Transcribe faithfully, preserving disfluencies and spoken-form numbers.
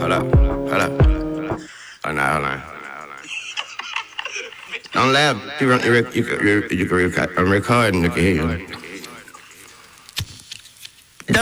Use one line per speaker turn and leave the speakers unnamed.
hold up, hold up. Hold on, hold on. Don't laugh. You, you, you, you, you, you, I'm recording. You can hear you.